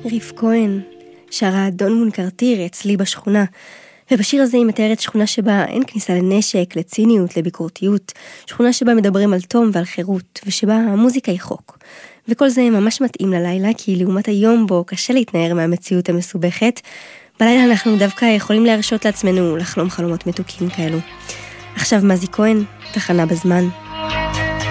ריף כהן שרה דון מונקרטיר אצלי בשכונה, ובשיר הזה היא מתארת שכונה שבה אין כניסה לנשק, לציניות, לביקורתיות, שכונה שבה מדברים על תום ועל חירות, ושבה המוזיקה היא חוק. וכל זה ממש מתאים ללילה, כי לעומת היום בו קשה להתנער מהמציאות המסובכת, בלילה אנחנו דווקא יכולים להרשות לעצמנו לחלום חלומות מתוקים כאלו. עכשיו מזי כהן, תחנה בזמן.